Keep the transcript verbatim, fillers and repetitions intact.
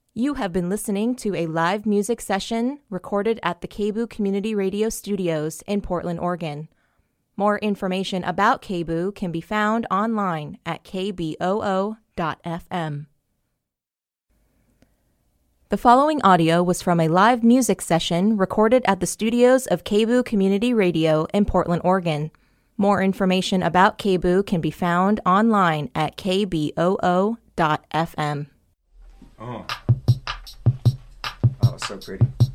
You have been listening to a live music session recorded at the K B O O Community Radio Studios in Portland, Oregon. More information about K B O O can be found online at k b o o dot f m. The following audio was from a live music session recorded at the studios of K B O O Community Radio in Portland, Oregon. More information about K B O O can be found online at k b o o dot f m. Oh. Oh, so pretty.